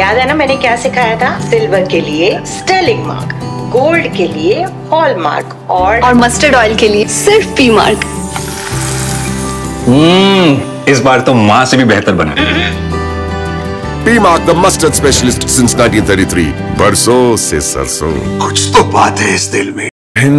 याद है ना मैंने क्या सिखाया था? सिल्वर के लिए स्टर्लिंग मार्क, गोल्ड के लिए हॉलमार्क और मस्टर्ड ऑयल के लिए सिर्फ पी मार्क। इस बार तो माँ से भी बेहतर बना। P mark the mustard specialist since 1933। बरसों से सरसों। कुछ तो बात है इस दिल में।